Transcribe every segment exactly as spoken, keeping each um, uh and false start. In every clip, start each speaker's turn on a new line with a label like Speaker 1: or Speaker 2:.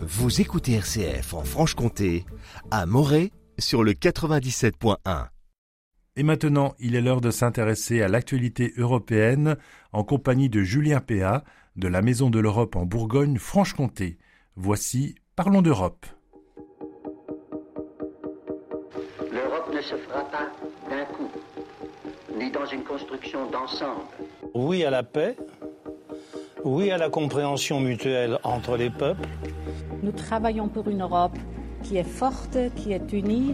Speaker 1: Vous écoutez R C F en Franche-Comté, à Morez, sur le quatre-vingt-dix-sept point un.
Speaker 2: Et maintenant, il est l'heure de s'intéresser à l'actualité européenne en compagnie de Julien Péat de la Maison de l'Europe en Bourgogne-Franche-Comté. Voici Parlons d'Europe.
Speaker 3: L'Europe ne se fera pas d'un coup, ni dans une construction d'ensemble.
Speaker 4: Oui à la paix, oui à la compréhension mutuelle entre les peuples.
Speaker 5: Nous travaillons pour une Europe qui est forte, qui est unie.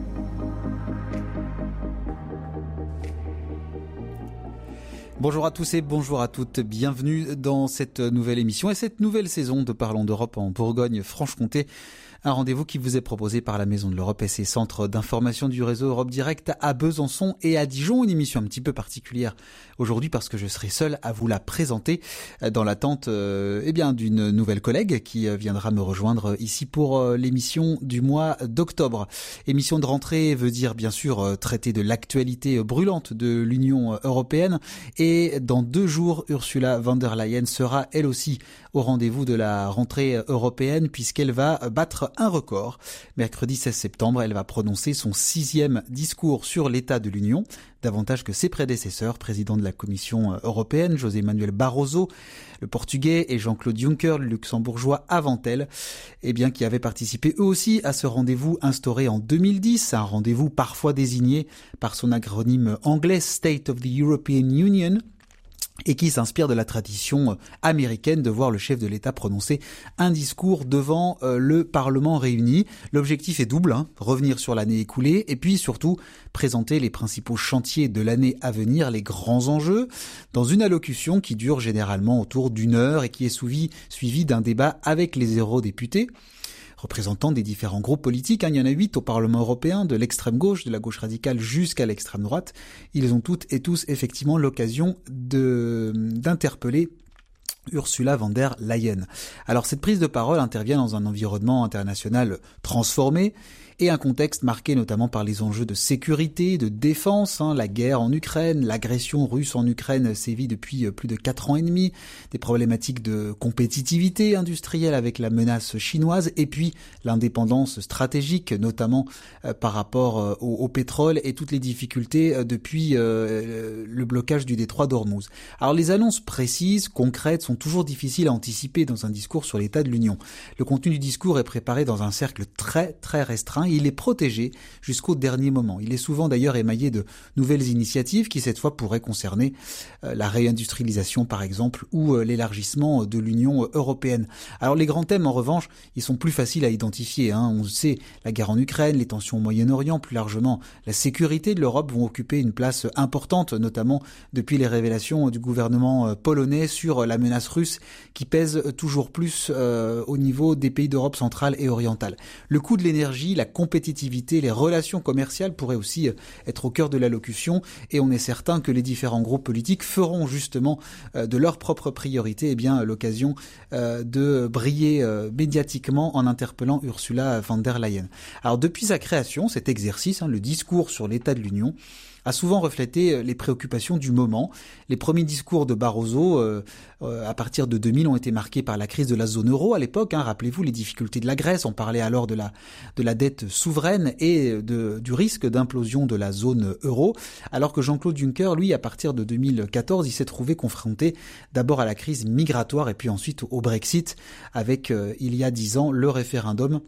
Speaker 6: Bonjour à tous et bonjour à toutes, bienvenue dans cette nouvelle émission et cette nouvelle saison de Parlons d'Europe en Bourgogne-Franche-Comté. Un rendez-vous qui vous est proposé par la Maison de l'Europe et ses centres d'information du réseau Europe Direct à Besançon et à Dijon. Une émission un petit peu particulière aujourd'hui parce que je serai seul à vous la présenter dans l'attente euh, eh bien, d'une nouvelle collègue qui viendra me rejoindre ici pour euh, l'émission du mois d'octobre. Émission de rentrée veut dire bien sûr euh, traiter de l'actualité brûlante de l'Union européenne et dans deux jours, Ursula von der Leyen sera elle aussi au rendez-vous de la rentrée européenne puisqu'elle va battre un record. Mercredi seize septembre, elle va prononcer son sixième discours sur l'état de l'Union, davantage que ses prédécesseurs, président de la Commission européenne, José Manuel Barroso, le portugais, et Jean-Claude Juncker, le luxembourgeois avant elle, eh bien, qui avaient participé eux aussi à ce rendez-vous instauré en deux mille dix, un rendez-vous parfois désigné par son acronyme anglais State of the European Union, et qui s'inspire de la tradition américaine de voir le chef de l'État prononcer un discours devant euh, le Parlement réuni. L'objectif est double, hein, revenir sur l'année écoulée et puis surtout présenter les principaux chantiers de l'année à venir, les grands enjeux, dans une allocution qui dure généralement autour d'une heure et qui est suivie, suivie d'un débat avec les eurodéputés, représentants des différents groupes politiques. Hein, il y en a huit au Parlement européen, de l'extrême gauche, de la gauche radicale jusqu'à l'extrême droite. Ils ont toutes et tous effectivement l'occasion de, d'interpeller Ursula von der Leyen. Alors cette prise de parole intervient dans un environnement international transformé et un contexte marqué notamment par les enjeux de sécurité, de défense, hein, la guerre en Ukraine, l'agression russe en Ukraine sévit depuis plus de quatre ans et demi, des problématiques de compétitivité industrielle avec la menace chinoise et puis l'indépendance stratégique, notamment euh, par rapport euh, au, au pétrole et toutes les difficultés euh, depuis euh, le blocage du détroit d'Ormuz. Alors les annonces précises, concrètes, sont toujours difficiles à anticiper dans un discours sur l'état de l'Union. Le contenu du discours est préparé dans un cercle très très restreint. Il est protégé jusqu'au dernier moment. Il est souvent d'ailleurs émaillé de nouvelles initiatives qui cette fois pourraient concerner euh, la réindustrialisation par exemple ou euh, l'élargissement de l'Union européenne. Alors les grands thèmes en revanche, ils sont plus faciles à identifier. Hein. On sait, la guerre en Ukraine, les tensions au Moyen-Orient, plus largement la sécurité de l'Europe vont occuper une place importante, notamment depuis les révélations du gouvernement polonais sur la menace russe qui pèse toujours plus euh, au niveau des pays d'Europe centrale et orientale. Le coût de l'énergie, la compétitivité, les relations commerciales pourraient aussi être au cœur de l'allocution et on est certain que les différents groupes politiques feront justement euh, de leur propre priorité eh bien, l'occasion euh, de briller euh, médiatiquement en interpellant Ursula von der Leyen. Alors depuis sa création, cet exercice, hein, le discours sur l'état de l'Union, a souvent reflété les préoccupations du moment. Les premiers discours de Barroso, euh, euh, à partir de deux mille, ont été marqués par la crise de la zone euro à l'époque. Hein, rappelez-vous les difficultés de la Grèce. On parlait alors de la, de la dette souveraine et de, du risque d'implosion de la zone euro. Alors que Jean-Claude Juncker, lui, à partir de deux mille quatorze, il s'est trouvé confronté d'abord à la crise migratoire et puis ensuite au Brexit avec, euh, il y a dix ans, le référendum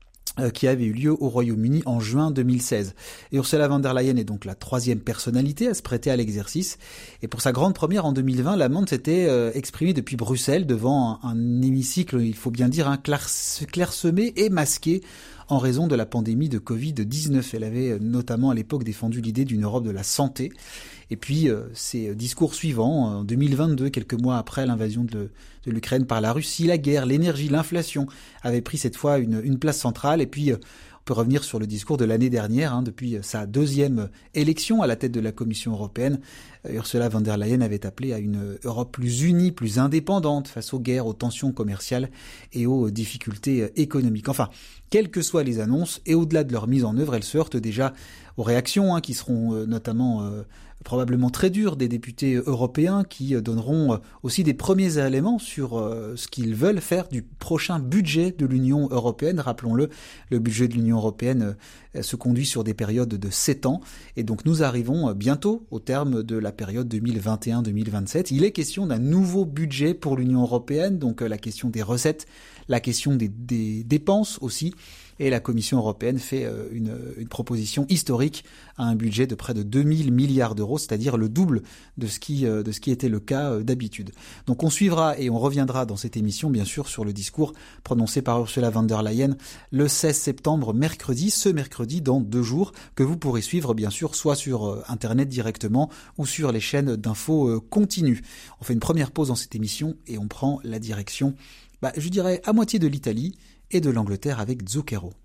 Speaker 6: qui avait eu lieu au Royaume-Uni en juin deux mille seize. Et Ursula von der Leyen est donc la troisième personnalité à se prêter à l'exercice. Et pour sa grande première en deux mille vingt, l'Allemande s'était euh, exprimée depuis Bruxelles devant un, un hémicycle, il faut bien dire, hein, clairsemé et masqué en raison de la pandémie de covid dix-neuf. Elle avait notamment à l'époque défendu l'idée d'une Europe de la santé. Et puis euh, ces discours suivants, en deux mille vingt-deux, quelques mois après l'invasion de, de l'Ukraine par la Russie, la guerre, l'énergie, l'inflation avaient pris cette fois une, une place centrale. Et puis euh, on peut revenir sur le discours de l'année dernière, hein, depuis sa deuxième élection à la tête de la Commission européenne. Ursula von der Leyen avait appelé à une Europe plus unie, plus indépendante face aux guerres, aux tensions commerciales et aux difficultés économiques. Enfin, quelles que soient les annonces, et au-delà de leur mise en œuvre, elles se heurtent déjà aux réactions hein, qui seront euh, notamment euh, probablement très dures des députés européens qui euh, donneront euh, aussi des premiers éléments sur euh, ce qu'ils veulent faire du prochain budget de l'Union européenne. Rappelons-le, le budget de l'Union européenne euh, se conduit sur des périodes de sept ans et donc nous arrivons euh, bientôt au terme de la période deux mille vingt et un deux mille vingt-sept. Il est question d'un nouveau budget pour l'Union européenne, donc euh, la question des recettes, la question des, des dépenses aussi. Et la Commission européenne fait une, une proposition historique à un budget de près de deux mille milliards d'euros, c'est-à-dire le double de ce qui, de ce qui était le cas d'habitude. Donc on suivra et on reviendra dans cette émission, bien sûr, sur le discours prononcé par Ursula von der Leyen le seize septembre, mercredi, ce mercredi, dans deux jours, que vous pourrez suivre, bien sûr, soit sur Internet directement ou sur les chaînes d'infos continues. On fait une première pause dans cette émission et on prend la direction, bah, je dirais, à moitié de l'Italie et de l'Angleterre avec Zucchero.